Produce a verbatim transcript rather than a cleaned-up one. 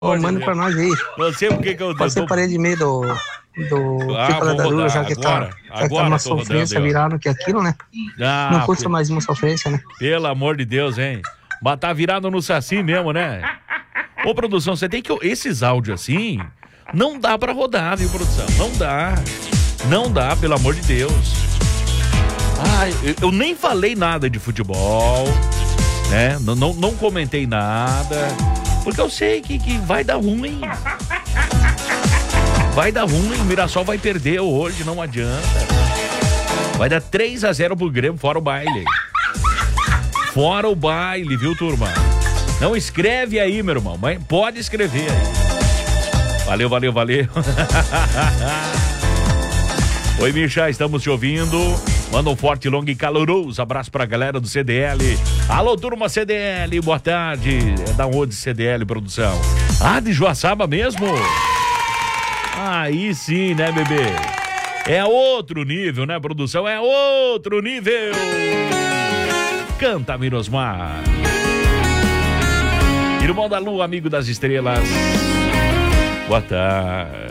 Ô, manda pra nós aí. Não sei porque que eu... Pode ser parede de meio do... do Ah, Pico da Darura, já que agora, tá, já agora que tá uma tô sofrência rodando, virado que aquilo, né? Ah, não custa pe- mais uma sofrência, né? Pelo amor de Deus, hein? Mas tá virado no saci mesmo, né? Ô, produção, você tem que... Esses áudios assim, não dá pra rodar, viu, produção? Não dá. Não dá, pelo amor de Deus. Ah, eu, eu nem falei nada de futebol, né? Não, não, não comentei nada, porque eu sei que, que vai dar ruim. Vai dar ruim, o Mirassol vai perder hoje, não adianta. Vai dar três a zero pro Grêmio, fora o baile. Fora o baile, viu, turma? Não escreve aí, meu irmão, mas pode escrever aí. Valeu, valeu, valeu. Oi, Micha, estamos te ouvindo. Manda um forte, longo e caloroso abraço pra galera do C D L. Alô, turma C D L, boa tarde. É da onde C D L, produção? Ah, de Joaçaba mesmo? Aí sim, né, bebê? É outro nível, né, produção? É outro nível. Canta, Mirosmar. Irmão da Lua, amigo das estrelas. Boa tarde.